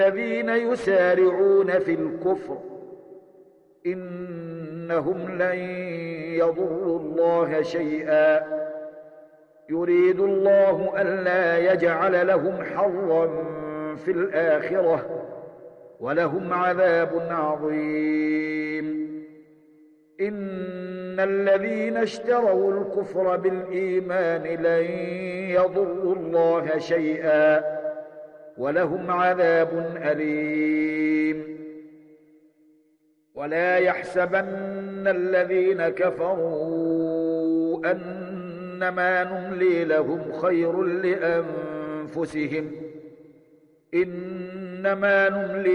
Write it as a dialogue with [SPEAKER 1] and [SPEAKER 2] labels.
[SPEAKER 1] الذين يسارعون في الكفر إنهم لن يضروا الله شيئا يريد الله ألا يجعل لهم حظا في الآخرة ولهم عذاب عظيم. إن الذين اشتروا الكفر بالإيمان لن يضروا الله شيئا ولهم عذاب أليم. ولا يحسبن الذين كفروا أنما نملي لهم خير لأنفسهم إنما نملي